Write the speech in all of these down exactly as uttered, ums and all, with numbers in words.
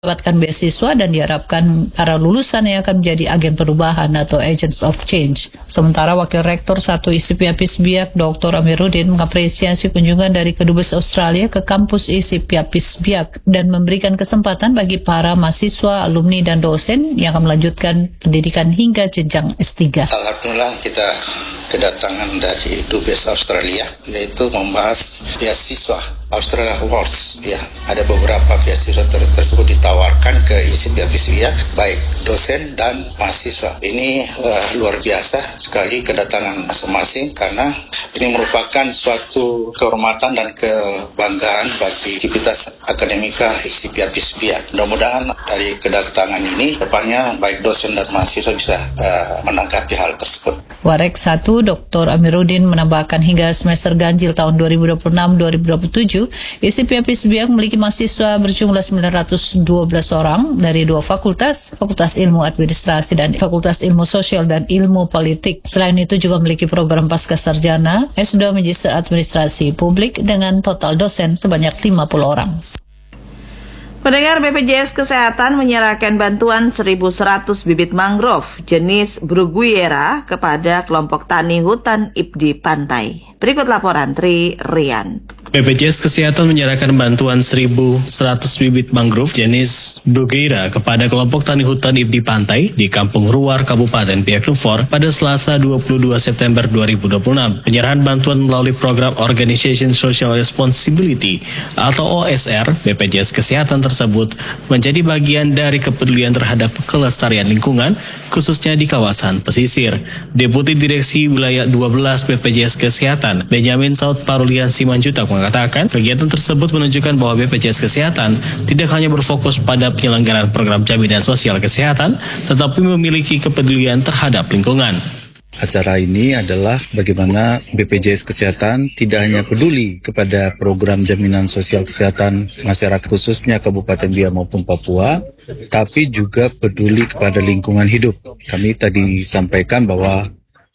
mendapatkan beasiswa dan diharapkan para lulusan yang akan menjadi agen perubahan atau agents of change. Sementara Wakil Rektor satu I S I P Apis Biak, Doktor Amiruddin, mengapresiasi kunjungan dari Kedubes Australia ke kampus I S I P Apis Biak dan memberikan kesempatan bagi para mahasiswa, alumni, dan dosen yang akan melanjutkan pendidikan hingga jenjang S tiga. Alhamdulillah kita kedatangan dari Dubes Australia, yaitu membahas beasiswa Australia Awards. Ya, ada beberapa beasiswa ter- tersebut ditawarkan ke I S I P Apis Biak, baik dosen dan mahasiswa. Ini uh, luar biasa sekali kedatangan masing-masing karena ini merupakan suatu kehormatan dan kebanggaan bagi aktivitas akademika I S I P Apis Biak. Mudah-mudahan dari kedatangan ini depannya baik dosen dan mahasiswa bisa uh, menanggapi hal tersebut. Warek satu, Doktor Amiruddin menambahkan hingga semester ganjil tahun dua ribu dua puluh enam dua ribu dua puluh tujuh, I S I P Apis Biak memiliki mahasiswa berjumlah sembilan ratus dua belas orang dari dua fakultas, Fakultas Ilmu Administrasi dan Fakultas Ilmu Sosial dan Ilmu Politik. Selain itu juga memiliki program Pascasarjana, S dua Magister Administrasi Publik dengan total dosen sebanyak lima puluh orang. Pendengar, B P J S Kesehatan menyerahkan bantuan seribu seratus bibit mangrove jenis Bruguiera kepada kelompok tani hutan I P D I Pantai. Berikut laporan Tri Rian. B P J S Kesehatan menyerahkan bantuan seribu seratus bibit mangrove jenis Bruguiera kepada kelompok tani hutan I P D I Pantai di Kampung Ruar, Kabupaten Biak Numfor pada Selasa dua puluh dua September dua ribu dua puluh enam. Penyerahan bantuan melalui program Organization Social Responsibility atau O S R B P J S Kesehatan tersebut menjadi bagian dari kepedulian terhadap kelestarian lingkungan, khususnya di kawasan pesisir. Deputi Direksi Wilayah dua belas B P J S Kesehatan, Benjamin Saud Parulian Simanjutak, mengatakan kegiatan tersebut menunjukkan bahwa B P J S Kesehatan tidak hanya berfokus pada penyelenggaraan program jaminan sosial kesehatan, tetapi memiliki kepedulian terhadap lingkungan. Acara ini adalah bagaimana B P J S Kesehatan tidak hanya peduli kepada program jaminan sosial kesehatan masyarakat khususnya Kabupaten Biak maupun Papua, tapi juga peduli kepada lingkungan hidup. Kami tadi sampaikan bahwa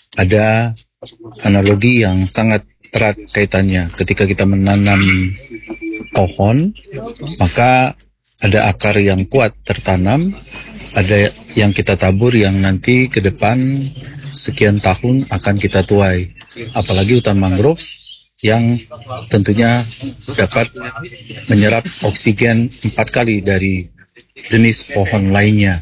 ada analogi yang sangat erat kaitannya. Ketika kita menanam pohon, maka ada akar yang kuat tertanam, ada yang kita tabur yang nanti ke depan sekian tahun akan kita tuai. Apalagi hutan mangrove yang tentunya dapat menyerap oksigen empat kali dari jenis pohon lainnya.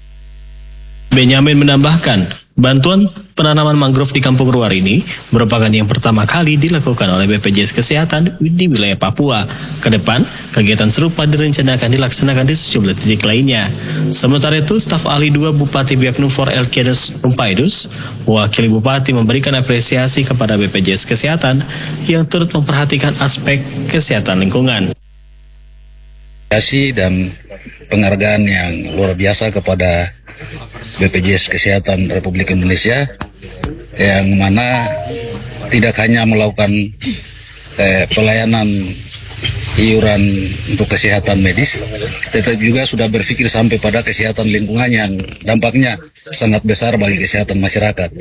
Benjamin menambahkan, bantuan penanaman mangrove di Kampung Ruar ini merupakan yang pertama kali dilakukan oleh B P J S Kesehatan di wilayah Papua. Kedepan, kegiatan serupa direncanakan dilaksanakan di sejumlah titik lainnya. Sementara itu, staf ahli dua Bupati Biak Numfor Elkianus Rumpaidus mewakili Bupati memberikan apresiasi kepada B P J S Kesehatan yang turut memperhatikan aspek kesehatan lingkungan. Apresiasi dan penghargaan yang luar biasa kepada B P J S Kesehatan Republik Indonesia yang mana tidak hanya melakukan eh, pelayanan iuran untuk kesehatan medis, tetapi juga sudah berpikir sampai pada kesehatan lingkungan yang dampaknya sangat besar bagi kesehatan masyarakat.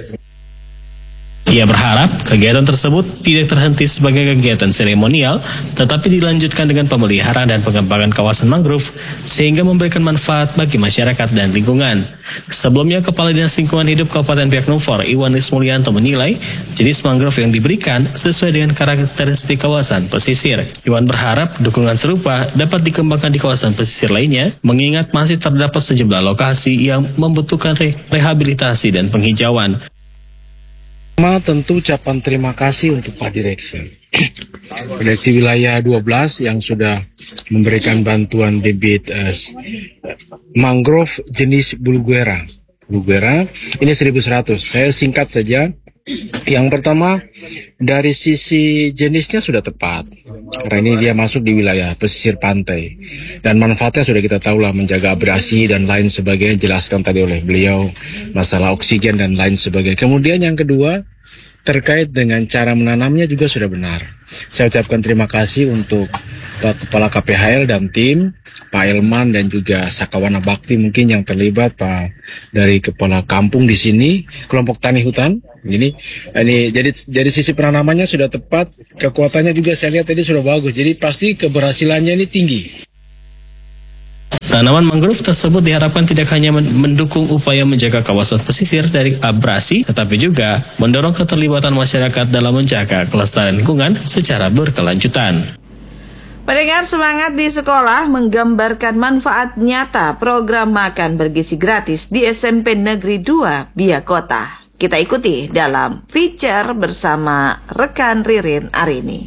Ia berharap kegiatan tersebut tidak terhenti sebagai kegiatan seremonial, tetapi dilanjutkan dengan pemeliharaan dan pengembangan kawasan mangrove sehingga memberikan manfaat bagi masyarakat dan lingkungan. Sebelumnya, Kepala Dinas Lingkungan Hidup Kabupaten Biak Numfor, Iwan Ismulyanto, menilai jenis mangrove yang diberikan sesuai dengan karakteristik kawasan pesisir. Iwan berharap dukungan serupa dapat dikembangkan di kawasan pesisir lainnya, mengingat masih terdapat sejumlah lokasi yang membutuhkan re- rehabilitasi dan penghijauan. Pertama, tentu ucapan terima kasih untuk Pak Direksi. Direksi Wilayah dua belas yang sudah memberikan bantuan bibit uh, mangrove jenis Bruguiera. Bruguiera ini seribu seratus. Saya singkat saja. Yang pertama, dari sisi jenisnya sudah tepat. Karena ini dia masuk di wilayah pesisir pantai. Dan manfaatnya sudah kita tahu lah, menjaga abrasi dan lain sebagainya, jelaskan tadi oleh beliau, masalah oksigen dan lain sebagainya. Kemudian yang kedua, terkait dengan cara menanamnya juga sudah benar. Saya ucapkan terima kasih untuk Pak Kepala K P H L dan tim, Pak Elman dan juga Sakawana Bakti mungkin yang terlibat, Pak dari Kepala Kampung di sini, kelompok tani hutan. Ini, ini jadi dari sisi penanamannya sudah tepat, kekuatannya juga saya lihat tadi sudah bagus. Jadi pasti keberhasilannya ini tinggi. Tanaman mangrove tersebut diharapkan tidak hanya mendukung upaya menjaga kawasan pesisir dari abrasi, tetapi juga mendorong keterlibatan masyarakat dalam menjaga kelestarian lingkungan secara berkelanjutan. Pendengar, semangat di sekolah menggambarkan manfaat nyata program makan bergizi gratis di S M P Negeri dua Biak Kota. Kita ikuti dalam feature bersama rekan Ririn Arini.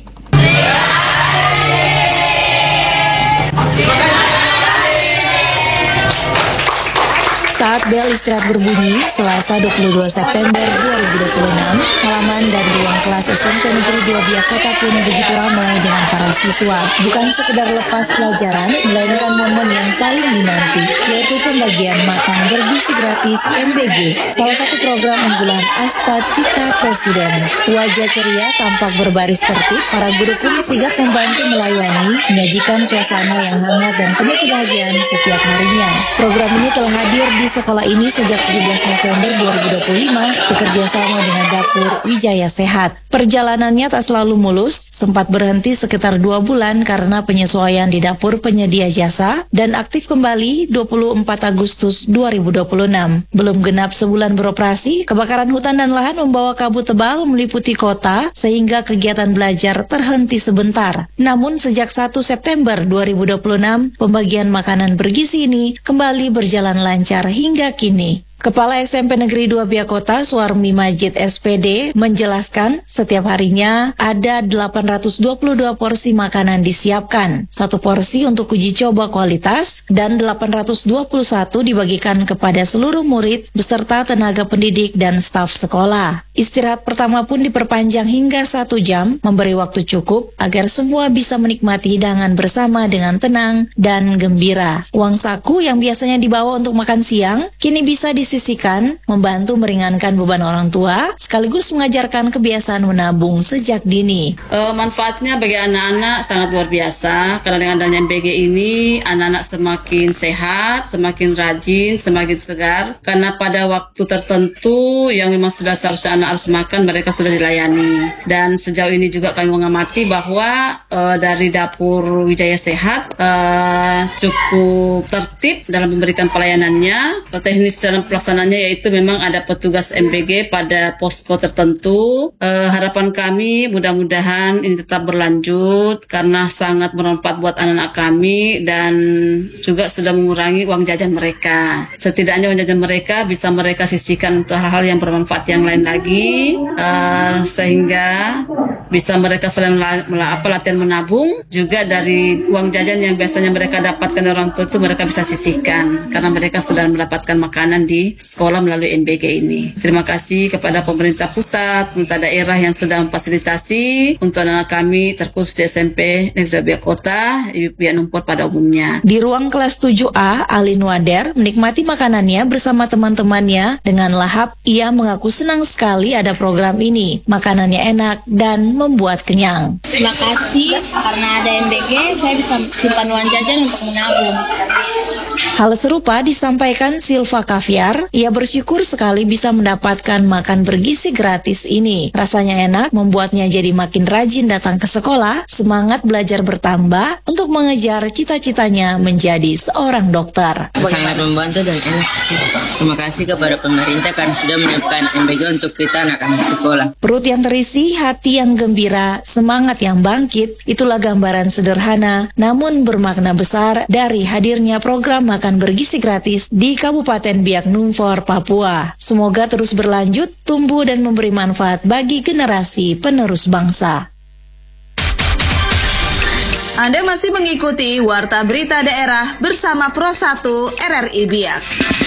Saat bel istirahat berbunyi, Selasa dua puluh dua September dua ribu dua puluh enam, halaman dan ruang kelas S M P Negeri dua Biak Kota pun begitu ramai dengan para siswa. Bukan sekedar lepas pelajaran, melainkan momen yang paling dinanti, yaitu pembagian makan bergizi gratis M B G, salah satu program unggulan Asta Cita Presiden. Wajah ceria tampak berbaris tertib, para guru pun sigap membantu melayani, menyajikan suasana yang hangat dan penuh kebahagiaan setiap harinya. Program ini telah hadir di di sekolah ini sejak tujuh belas November dua ribu dua puluh lima bekerja sama dengan Dapur Wijaya Sehat. Perjalanannya tak selalu mulus, sempat berhenti sekitar dua bulan karena penyesuaian di dapur penyedia jasa dan aktif kembali dua puluh empat Agustus dua ribu dua puluh enam. Belum genap sebulan beroperasi, kebakaran hutan dan lahan membawa kabut tebal meliputi kota sehingga kegiatan belajar terhenti sebentar. Namun sejak satu September dua ribu dua puluh enam, pembagian makanan bergizi ini kembali berjalan lancar hingga kini. Kepala S M P Negeri dua Biak Kota, Suarmi Majid S P D, menjelaskan setiap harinya ada delapan ratus dua puluh dua porsi makanan disiapkan. Satu porsi untuk uji coba kualitas dan delapan ratus dua puluh satu dibagikan kepada seluruh murid beserta tenaga pendidik dan staf sekolah. Istirahat pertama pun diperpanjang hingga satu jam, memberi waktu cukup agar semua bisa menikmati hidangan bersama dengan tenang dan gembira. Uang saku yang biasanya dibawa untuk makan siang, kini bisa disisihkan, membantu meringankan beban orang tua, sekaligus mengajarkan kebiasaan menabung sejak dini. Uh, manfaatnya bagi anak-anak sangat luar biasa, karena dengan adanya M B G ini, anak-anak semakin sehat, semakin rajin, semakin segar, karena pada waktu tertentu yang memang sudah seharusnya anak harus makan, mereka sudah dilayani. Dan sejauh ini juga kami mengamati bahwa uh, dari Dapur Wijaya Sehat uh, cukup tertib dalam memberikan pelayanannya. Teknis dalam pelaksanaannya yaitu memang ada petugas M B G pada posko tertentu. Uh, harapan kami mudah-mudahan ini tetap berlanjut karena sangat bermanfaat buat anak-anak kami dan juga sudah mengurangi uang jajan mereka. Setidaknya uang jajan mereka bisa mereka sisihkan untuk hal-hal yang bermanfaat yang lain lagi. Uh, sehingga bisa mereka selain apa latihan menabung, juga dari uang jajan yang biasanya mereka dapatkan orang tua itu mereka bisa sisihkan karena mereka sudah mendapatkan makanan di sekolah melalui M B G ini. Terima kasih kepada pemerintah pusat, pemerintah daerah yang sudah memfasilitasi untuk anak-anak kami terkhusus di S M P Negeri Biak Kota, Ibu Biak Numpur pada umumnya. Di ruang kelas tujuh A, Alin Wader menikmati makanannya bersama teman-temannya dengan lahap. Ia mengaku senang sekali ada program ini. Makanannya enak dan membuat kenyang. Terima kasih karena ada M B G, saya bisa simpan uang jajan untuk menabung. Hal serupa disampaikan Silva Kaviar. Ia bersyukur sekali bisa mendapatkan makan bergizi gratis ini. Rasanya enak, membuatnya jadi makin rajin datang ke sekolah, semangat belajar bertambah untuk mengejar cita-citanya menjadi seorang dokter. Sangat membantu dan enak. Terima kasih kepada pemerintah karena sudah menyiapkan M B G untuk kita anak-anak sekolah. Perut yang terisi, hati yang gembira, semangat yang bangkit, itulah gambaran sederhana namun bermakna besar dari hadirnya program makan bergizi gratis di Kabupaten Biak Numfor, Papua. Semoga terus berlanjut, tumbuh dan memberi manfaat bagi generasi penerus bangsa. Anda masih mengikuti Warta Berita Daerah bersama Pro satu R R I Biak.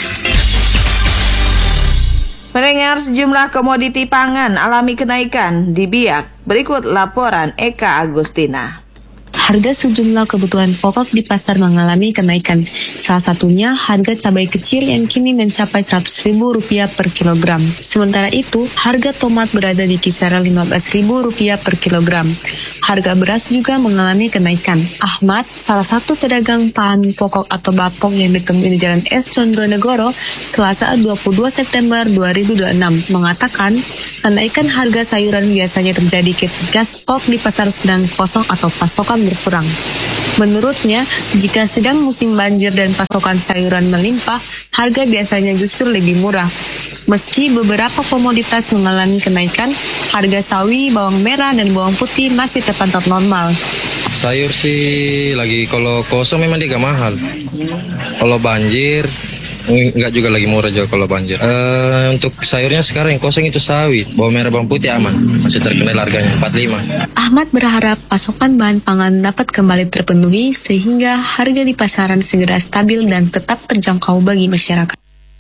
Mendengar sejumlah komoditi pangan alami kenaikan di Biak. Berikut laporan Eka Agustina. Harga sejumlah kebutuhan pokok di pasar mengalami kenaikan. Salah satunya harga cabai kecil yang kini mencapai seratus ribu rupiah per kilogram. Sementara itu, harga tomat berada di kisaran lima belas ribu rupiah per kilogram. Harga beras juga mengalami kenaikan. Ahmad, salah satu pedagang bahan pokok atau bapong yang ditemui di Jalan S. Condronegoro, Selasa dua puluh dua September dua ribu dua puluh enam, mengatakan kenaikan harga sayuran biasanya terjadi ketika stok di pasar sedang kosong atau pasokan berkurang. Menurutnya, jika sedang musim banjir dan pasokan sayuran melimpah, harga biasanya justru lebih murah. Meski beberapa komoditas mengalami kenaikan, harga sawi, bawang merah, dan bawang putih masih terpantau normal. Sayur sih lagi kalau kosong memang dia gak mahal. Kalau banjir enggak juga lagi murah juga kalau banjir. Uh, untuk sayurnya sekarang yang kosong itu sawi, bawang merah, bawang putih aman, masih terkendali harganya empat puluh lima. Ahmad berharap pasokan bahan pangan dapat kembali terpenuhi sehingga harga di pasaran segera stabil dan tetap terjangkau bagi masyarakat.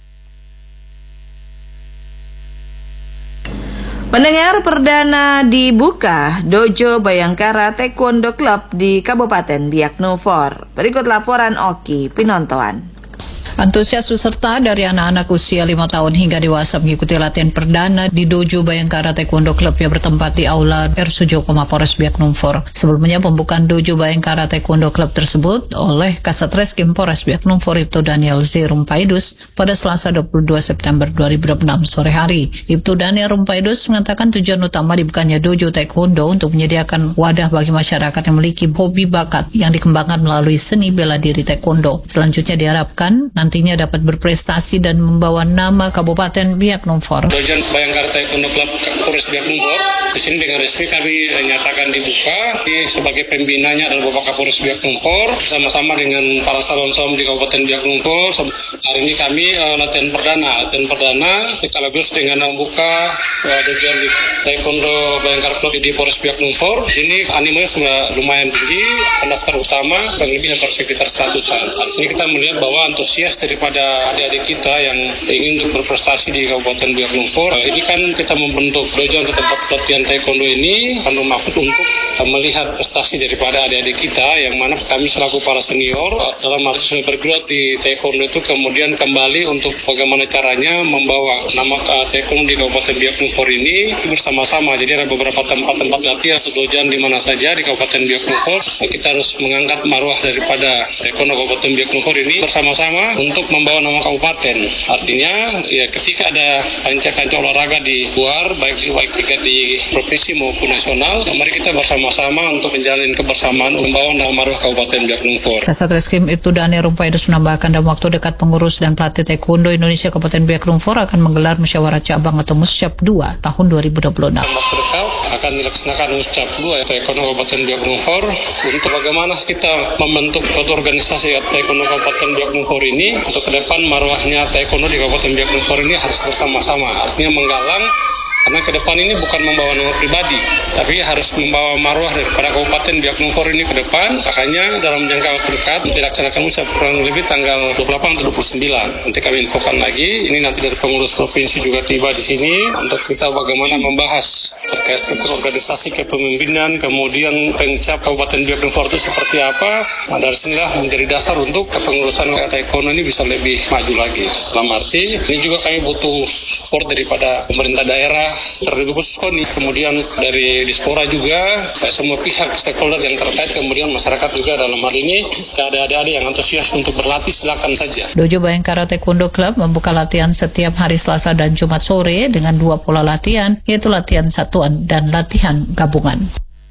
Pendengar, perdana dibuka Dojo Bayangkara Taekwondo Club di Kabupaten Biak Numfor. Berikut laporan Oki Pinontoan. Antusias peserta dari anak-anak usia lima tahun hingga dewasa mengikuti latihan perdana di Dojo Bayangkara Taekwondo Club yang bertempat di Aula R. Sujoko Mapores Biak Numfor. Sebelumnya pembukaan Dojo Bayangkara Taekwondo Club tersebut oleh Kasat Reskrim Polres Biak Numfor Ibtu Daniel Z. Rumpaidus pada Selasa dua puluh dua September dua ribu dua puluh enam sore hari. Ibtu Daniel Rumpaidus mengatakan tujuan utama dibukanya Dojo Taekwondo untuk menyediakan wadah bagi masyarakat yang memiliki hobi bakat yang dikembangkan melalui seni bela diri Taekwondo. Selanjutnya diharapkan nantinya dapat berprestasi dan membawa nama Kabupaten Biak Numfor. Dojo Bayangkara Taekwondo Club Polres Biak Numfor di sini dengan resmi kami nyatakan dibuka. Di, sebagai pembinanya adalah Bapak Kapolres Biak Numfor bersama-sama dengan para salon-salon di Kabupaten Biak Numfor. Hari ini kami uh, latihan perdana, latihan perdana sekaligus dengan membuka uh, Dojo Taekwondo Bayangkara Club di Polres Biak Numfor. Di sini animenya sudah lumayan tinggi, pendaftar utama kurang lebih hampir sekitar seratusan. Di sini kita melihat bahwa antusias daripada adik-adik kita yang ingin untuk berprestasi di Kabupaten Biak Numfor. Ini kan kita membentuk dojo untuk tempat pelatihan taekwondo ini kan bermaksud untuk melihat prestasi daripada adik-adik kita yang mana kami selaku para senior dalam arti sudah bergerak di taekwondo itu kemudian kembali untuk bagaimana caranya membawa nama uh, taekwondo di Kabupaten Biak Numfor ini bersama-sama. Jadi ada beberapa tempat-tempat latihan atau dojan di mana saja di Kabupaten Biak Numfor. Kita harus mengangkat marwah daripada taekwondo Kabupaten Biak Numfor ini bersama-sama untuk membawa nama kabupaten. Artinya ya ketika ada kancah-kancah olahraga di luar baik di baik tingkat di provinsi maupun nasional, mari kita bersama-sama untuk menjalin kebersamaan membawa nama marwah Kabupaten Biak Numfor. Kasat Reskrim Ibtu Daniel Rumpaidus menambahkan dalam waktu dekat pengurus dan pelatih taekwondo Indonesia Kabupaten Biak Numfor akan menggelar musyawarah cabang atau Musyab dua tahun dua ribu dua puluh enam. Waktu dekat akan dilaksanakan Musyab dua taekwondo Kabupaten Biak Numfor untuk bagaimana kita membentuk suatu organisasi taekwondo Kabupaten Biak Numfor ini untuk ke depan marwahnya taekwondo di Kabupaten Biak Numfor ini harus bersama-sama, artinya menggalang. Karena ke depan ini bukan membawa nama pribadi, tapi harus membawa marwah daripada Kabupaten Biak Numfor ini ke depan. Makanya dalam jangka waktu dekat dilaksanakan usaha kurang lebih tanggal dua puluh delapan atau dua puluh sembilan. Nanti kami infokan lagi. Ini nanti dari pengurus provinsi juga tiba di sini untuk kita bagaimana membahas terkait struktur organisasi kepemimpinan, kemudian pengcap Kabupaten Biak Numfor itu seperti apa. Nah, dari sinilah menjadi dasar untuk kepengurusan taekwondo ini bisa lebih maju lagi. Dalam arti ini juga kami butuh support daripada pemerintah daerah, terlebih khusus KONI, kemudian dari Dispora juga, kayak semua pihak stakeholder yang terkait, kemudian masyarakat juga dalam hal ini. Ada adik-adik yang antusias untuk berlatih, silakan saja. Dojo Bayangkara Taekwondo Club membuka latihan setiap hari Selasa dan Jumat sore dengan dua pola latihan, yaitu latihan satuan dan latihan gabungan.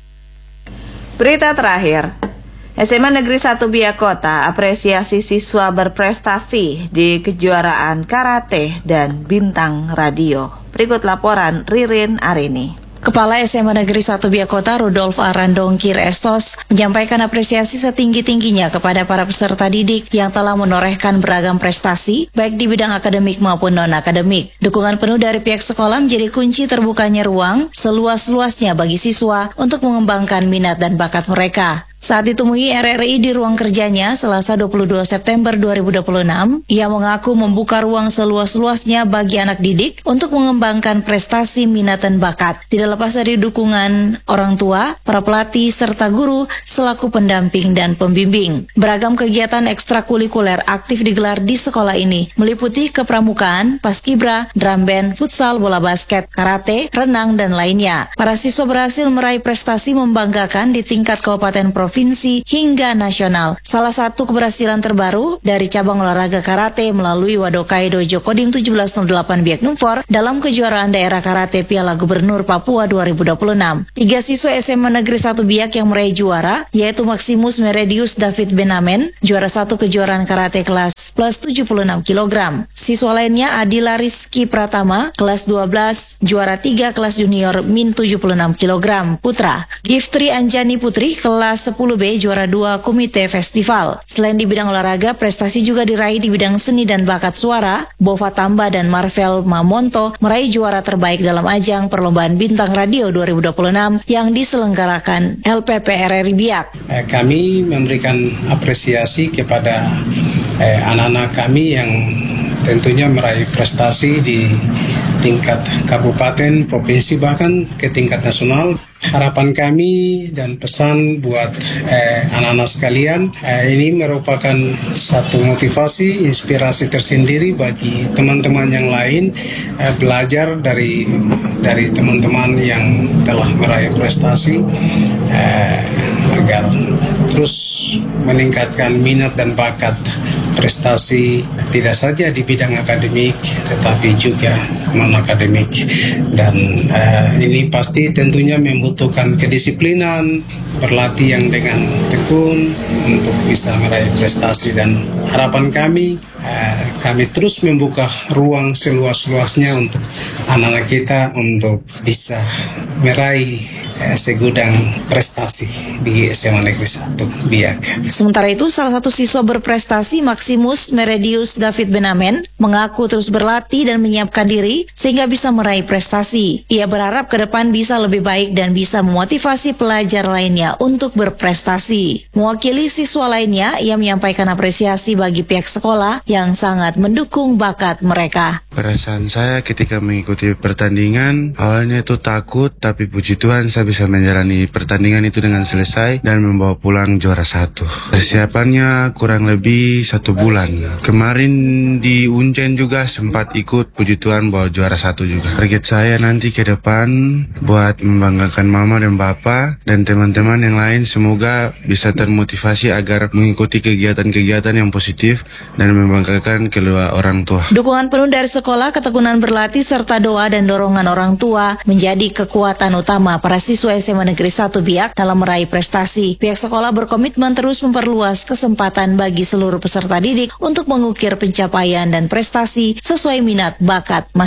Berita terakhir. S M A Negeri satu Biak Kota apresiasi siswa berprestasi di kejuaraan karate dan bintang radio. Berikut laporan Ririn Arini. Kepala S M A Negeri satu Biak Kota Rudolf Arandongkir Estos menyampaikan apresiasi setinggi-tingginya kepada para peserta didik yang telah menorehkan beragam prestasi baik di bidang akademik maupun non-akademik. Dukungan penuh dari pihak sekolah menjadi kunci terbukanya ruang seluas-luasnya bagi siswa untuk mengembangkan minat dan bakat mereka. Saat ditemui R R I di ruang kerjanya Selasa dua puluh dua September dua ribu dua puluh enam, ia mengaku membuka ruang seluas-luasnya bagi anak didik untuk mengembangkan prestasi, minat, dan bakat. Tidak lepas dari dukungan orang tua, para pelatih, serta guru selaku pendamping dan pembimbing. Beragam kegiatan ekstrakurikuler aktif digelar di sekolah ini, meliputi kepramukaan, paskibra, drum band, futsal, bola basket, karate, renang, dan lainnya. Para siswa berhasil meraih prestasi membanggakan di tingkat kabupaten provinsi provinsi hingga nasional. Salah satu keberhasilan terbaru dari cabang olahraga karate melalui Wadokai Dojo Kodim tujuh belas nol delapan Biak Numfor dalam kejuaraan daerah karate Piala Gubernur Papua dua ribu dua puluh enam. Tiga siswa S M A Negeri satu Biak yang meraih juara, yaitu Maximus Meredius David Benamen, juara satu kejuaraan karate kelas plus tujuh puluh enam kilogram. Siswa lainnya Adila Rizky Pratama, kelas dua belas, juara tiga kelas junior min tujuh puluh enam kilogram putra. Giftri Anjani Putri, kelas sepuluh B, juara dua komite festival. Selain di bidang olahraga, prestasi juga diraih di bidang seni dan bakat suara. Bova Tamba dan Marvel Mamonto meraih juara terbaik dalam ajang Perlombaan Bintang Radio dua ribu dua puluh enam yang diselenggarakan L P P R R I Biak. Eh, kami memberikan apresiasi kepada eh, anak-anak kami yang tentunya meraih prestasi di tingkat kabupaten, provinsi, bahkan ke tingkat nasional. Harapan kami dan pesan buat eh, anak-anak sekalian, eh, ini merupakan satu motivasi, inspirasi tersendiri bagi teman-teman yang lain, eh, belajar dari dari teman-teman yang telah meraih prestasi, eh, agar terus meningkatkan minat dan bakat prestasi tidak saja di bidang akademik tetapi juga non akademik, dan uh, ini pasti tentunya membutuhkan kedisiplinan, berlatih yang dengan tekun untuk bisa meraih prestasi. Dan harapan kami uh, kami terus membuka ruang seluas-luasnya untuk anak-anak kita untuk bisa meraih uh, segudang prestasi di S M A Negeri satu Biak. Sementara itu, salah satu siswa berprestasi, Maximus Meredius David Benamen, mengaku terus berlatih dan menyiapkan diri sehingga bisa meraih prestasi. Ia berharap ke depan bisa lebih baik dan bisa memotivasi pelajar lainnya untuk berprestasi. Mewakili siswa lainnya, ia menyampaikan apresiasi bagi pihak sekolah yang sangat mendukung bakat mereka. Perasaan saya ketika mengikuti pertandingan, awalnya itu takut, tapi puji Tuhan saya bisa menjalani pertandingan itu dengan selesai dan membawa pulang juara satu. Persiapannya kurang lebih satu bulan. Kemarin di Uncen juga sempat ikut, puji Tuhan bawa juara satu juga. Target saya nanti ke depan buat membanggakan mama dan papa dan teman-teman yang lain, semoga bisa termotivasi agar mengikuti kegiatan-kegiatan yang positif dan membanggakan kedua orang tua. Dukungan penuh dari sekolah, ketekunan berlatih, serta doa dan dorongan orang tua menjadi kekuatan utama para siswa S M A Negeri satu Biak dalam meraih prestasi. Pihak sekolah berkomitmen terus memperluas kesempatan bagi seluruh peserta didik untuk mengukir pencapaian dan prestasi sesuai minat bakat masing-masing.